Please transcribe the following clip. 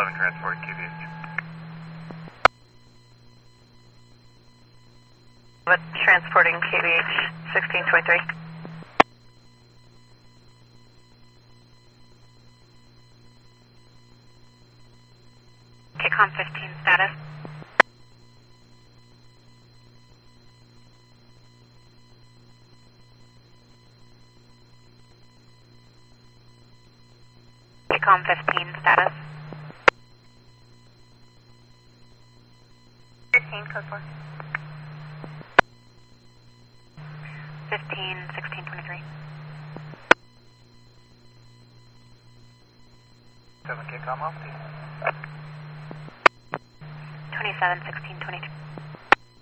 27 transport QVH. What transporting KVH 1623? KCOM 15 status. KCOM 15 status. 15, code 4. 15, 1623. 7 KCOM off. 27, 1623.